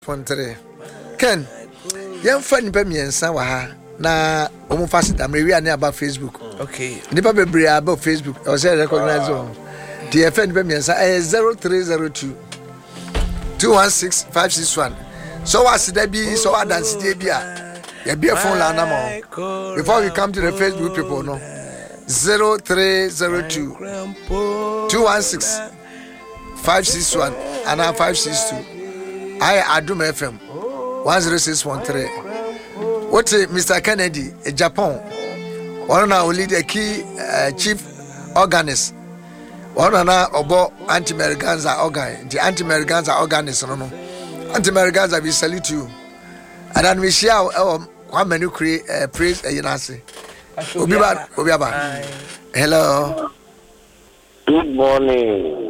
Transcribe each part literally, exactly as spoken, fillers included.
Fontere Ken yem fa nipa miensa wa ha na omo fast damre wi aba Facebook. Okay. Nipa bebre aba Facebook o say recognize on. The F nipa miensa eh zero three zero two two one six five six one. So what da bi so what dance dey bi a ya bi phone la na mo. Before we come to the Facebook people no zero three zero two two one six five six one and five six two. I Adum F M one zero six point three. What Mister Kennedy, Japan? One now lead a key uh, chief organist. One now obo anti-Merganza organ. The anti-Merganza organist, no no. Anti-Merganza, we salute you. And then we share our one many create uh, praise. You know, say. Obiaba, Obiaba. Hello. Good morning.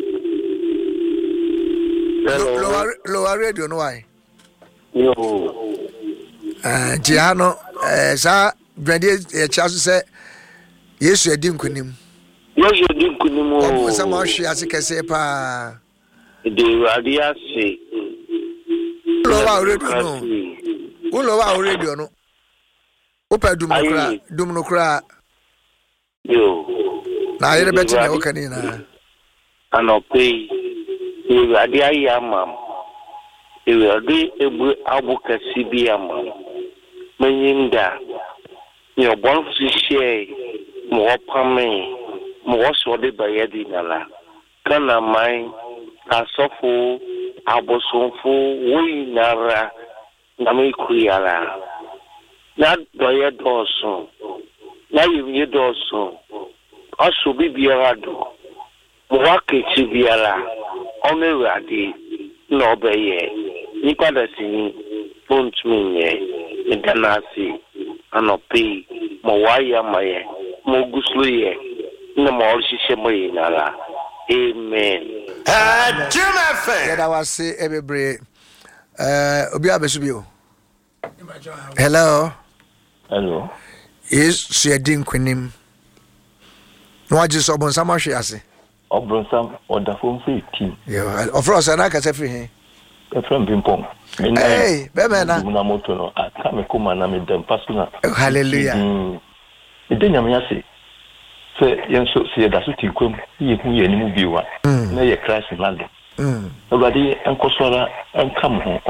Hello. Lower, lower radio, no why? Yo. Uh, Giano, uh, sir, Brandy, a child said, yes, you didn't kunim. Yes, you didn't kunim. Some more she has a casepa. The Radia say, Lower radio, no. Who lower radio, no. Opa Dumocra, Dumocra. Yo. Now you're better than Okanina. And I'll pay. Radia Yamam. You will be able to see Biamam. Meninda. Your bonds share more pame, more sorted by Edinala. Can I mind a sofu, abosonfu, we nara, Namikuiala. Not by Dawson. Now you need Dawson. Also be Biarado. Mwake Chibiala. Only ready, no bay, Nicola singing, don't mean ye, Danasi, and pay, Mawaya Maya, Mogusluye, no more Shishamoy Nala. Amen. Ah, Jim F. I was say every break. Uh, Obiabesubio. Hello. Hello. Is she a din quinim? No, I just open some more she has. Obronsam wonderful team. Yeah, of course, and I can say free. A friend Pimpong. Hey, Bemana. Munamoto, I come come and I'm in them personal. Hallelujah. It didn't say, say, young so see that's what you come, you who you movie one. Nay, a crash in London. Nobody and Koswara and come home.